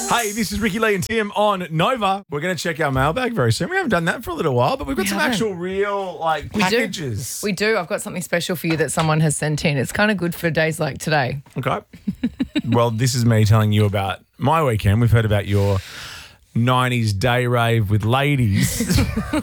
Hey, this is Ricky Lee and Tim on Nova. We're going to check our mailbag very soon. We haven't done that for a little while, but we've got some actual real packages. We do. I've got something special for you that someone has sent in. It's kind of good for days like today. Okay. Well, this is me telling you about my weekend. We've heard about your 90s day rave with ladies.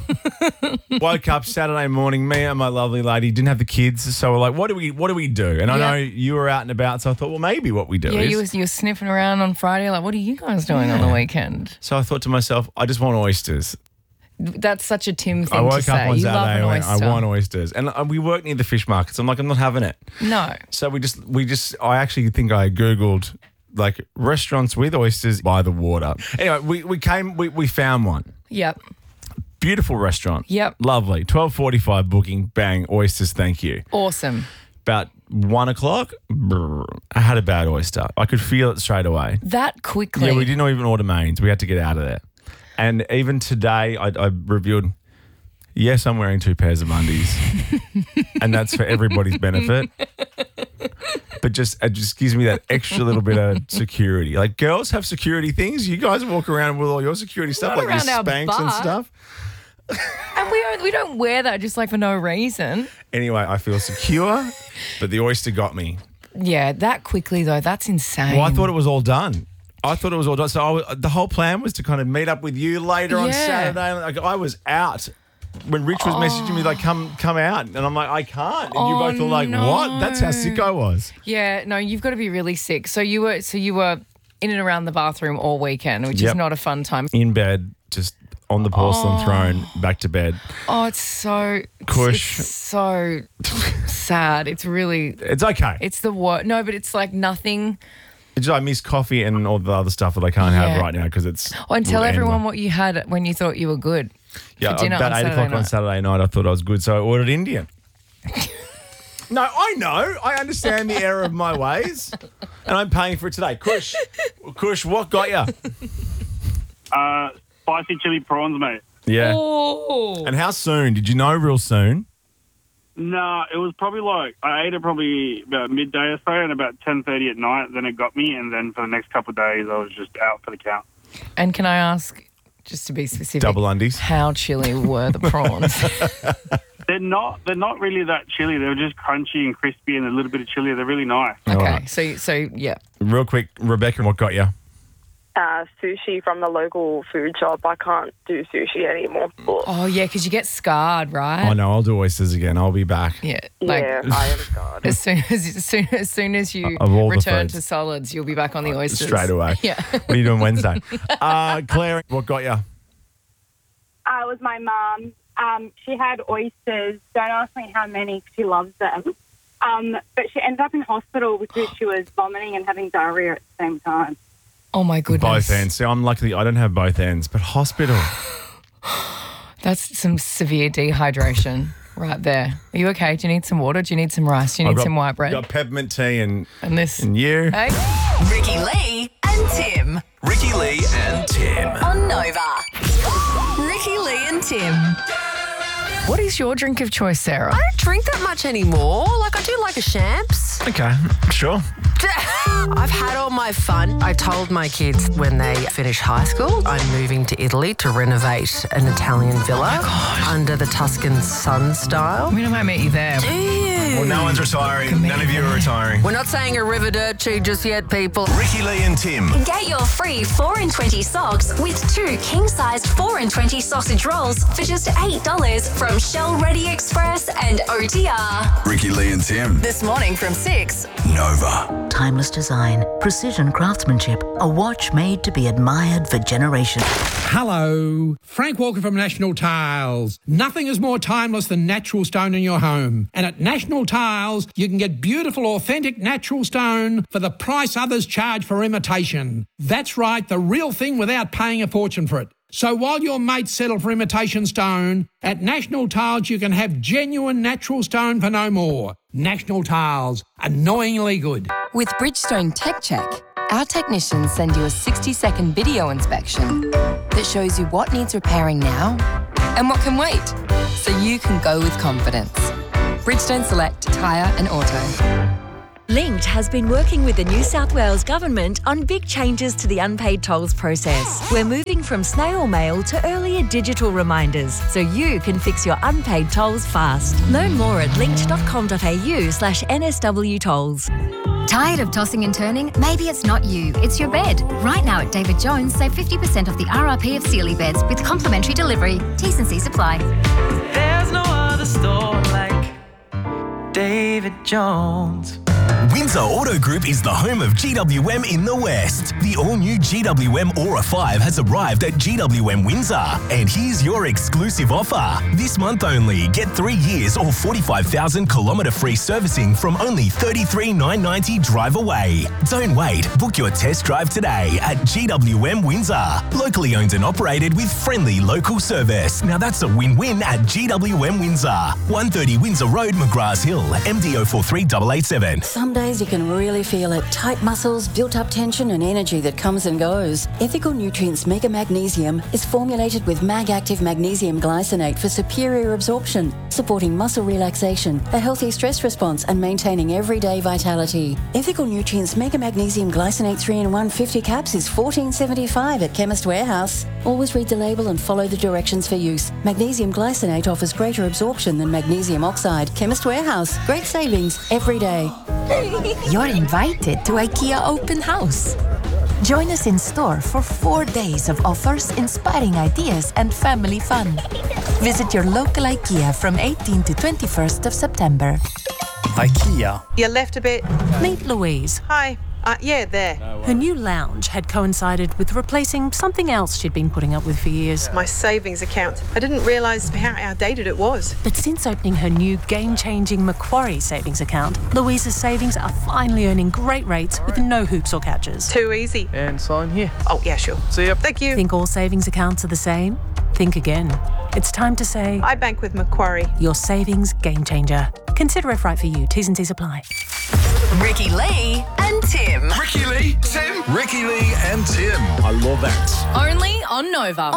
Woke up Saturday morning, me and my lovely lady didn't have the kids, so we're like, what do we do? And I know you were out and about, so I thought, well, maybe what we do is... you were sniffing around on Friday, like, what are you guys doing on the weekend? So I thought to myself, I just want oysters. That's such a Tim thing I to woke say. up on You Saturday love an and went, oyster. I want oysters. And we work near the fish markets. I'm like, I'm not having it. No. So I actually think I Googled like restaurants with oysters by the water. Anyway, we found one. Yep. Beautiful restaurant. Yep. Lovely. 12:45 booking. Bang. Oysters. Thank you. Awesome. About 1 o'clock, I had a bad oyster. I could feel it straight away. That quickly. Yeah, we didn't even order mains. We had to get out of there. And even today, I reviewed, yes, I'm wearing 2 pairs of undies. And that's for everybody's benefit. But it just gives me that extra little bit of security. Like, girls have security things. You guys walk around with all your security stuff, Not like your around our Spanx and butt. stuff. And we don't wear that just like for no reason. Anyway, I feel secure, but the oyster got me. Yeah, that quickly though, that's insane. Well, I thought it was all done. So the whole plan was to kind of meet up with you later on Saturday. Like, I was out when Rich was messaging me like, come out. And I'm like, I can't. And you both were like, what? That's how sick I was. Yeah, no, you've got to be really sick. So you were in and around the bathroom all weekend, which is not a fun time. In bed, just on the porcelain throne, back to bed. Oh, it's so Cush. It's so sad. It's okay. It's the worst. No, but it's like nothing. I miss coffee and all the other stuff that I can't have right now because it's... Oh, and tell everyone what you had when you thought you were good. Yeah, for dinner about on 8 o'clock on Saturday night, I thought I was good, so I ordered Indian. No, I know. I understand the error of my ways, and I'm paying for it today. Kush, what got you? Spicy chili prawns, mate. Yeah. Oh. And how soon? Did you know real soon? No, it was probably I ate it probably about midday or so, and about 10:30 at night, then it got me, and then for the next couple of days, I was just out for the count. And can I ask, just to be specific, double undies, how chilly were the prawns? They're not really that chilly. They're just crunchy and crispy and a little bit of chili. They're really nice. Okay, right. so yeah. Real quick, Rebecca, what got you? Sushi from the local food shop. I can't do sushi anymore. Oh, yeah, because you get scarred, right? Oh, no, I'll do oysters again. I'll be back. Yeah. Yeah, I am scarred. As soon as you return to solids, you'll be back on the oysters. Straight away. Yeah. What are you doing Wednesday? Claire, what got you? It was my mum. She had oysters. Don't ask me how many, 'cause she loves them. But she ended up in hospital because she was vomiting and having diarrhea at the same time. Oh, my goodness. Both ends. See, I'm lucky I don't have both ends, but hospital. That's some severe dehydration right there. Are you okay? Do you need some water? Do you need some rice? Do you need some white bread? Got peppermint tea and this. And you. Hey? Ricky Lee and Tim. Ricky Lee and Tim. On Nova. Ricky Lee and Tim. What is your drink of choice, Sarah? I don't drink that much anymore. Like, I do like a champs. Okay, sure. I've had all my fun. I told my kids when they finish high school, I'm moving to Italy to renovate an Italian villa under the Tuscan sun style. I mean, I might meet you there. Do you? Well, no one's retiring. None of you are retiring. We're not saying arrivederci just yet, people. Ricky Lee and Tim. Get your free 4 in 20 socks with 2 king-sized 4 in 20 sausage rolls for just $8 from Shell Ready Express and OTR. Ricky Lee and Tim. This morning from 6. Nova. Timeless design, precision craftsmanship, a watch made to be admired for generations. Hello, Frank Walker from National Tiles. Nothing is more timeless than natural stone in your home. And at National Tiles, you can get beautiful, authentic natural stone for the price others charge for imitation. That's right, the real thing without paying a fortune for it. So while your mates settle for imitation stone, at National Tiles you can have genuine natural stone for no more. National Tiles, annoyingly good. With Bridgestone Tech Check, our technicians send you a 60-second video inspection that shows you what needs repairing now and what can wait, so you can go with confidence. Bridgestone Select Tyre and Auto. Linked has been working with the New South Wales Government on big changes to the unpaid tolls process. We're moving from snail mail to earlier digital reminders so you can fix your unpaid tolls fast. Learn more at linked.com.au/NSW tolls. Tired of tossing and turning? Maybe it's not you, it's your bed. Right now at David Jones, save 50% off the RRP of Sealy beds with complimentary delivery. T's and C's apply. There's no other store like David Jones. Windsor Auto Group is the home of GWM in the West. The all-new GWM Aura 5 has arrived at GWM Windsor. And here's your exclusive offer. This month only, get 3 years or 45,000 kilometre free servicing from only $33,990 drive away. Don't wait. Book your test drive today at GWM Windsor. Locally owned and operated with friendly local service. Now that's a win-win at GWM Windsor. 130 Windsor Road, McGrath Hill, MDO 43887. Some days you can really feel it. Tight muscles, built-up tension and energy that comes and goes. Ethical Nutrients Mega Magnesium is formulated with Mag-Active Magnesium Glycinate for superior absorption, supporting muscle relaxation, a healthy stress response and maintaining everyday vitality. Ethical Nutrients Mega Magnesium Glycinate 3-in-1 50 caps is $14.75 at Chemist Warehouse. Always read the label and follow the directions for use. Magnesium glycinate offers greater absorption than magnesium oxide. Chemist Warehouse. Great savings every day. You're invited to IKEA Open House. Join us in store for 4 days of offers, inspiring ideas and family fun. Visit your local IKEA from 18th to 21st of September. IKEA. You left a bit. Meet Louise. Hi. Yeah, there. Her new lounge had coincided with replacing something else she'd been putting up with for years. My savings account. I didn't realise how outdated it was. But since opening her new game-changing Macquarie savings account, Louise's savings are finally earning great rates with no hoops or catches. Too easy. And sign here. Oh, yeah, sure. See ya. Thank you. Think all savings accounts are the same? Think again. It's time to say... I bank with Macquarie. Your savings game changer. Consider if right for you. T's and C's apply. Ricky Lee and Tim. Ricky Lee, Tim. Ricky Lee and Tim. I love that. Only on Nova.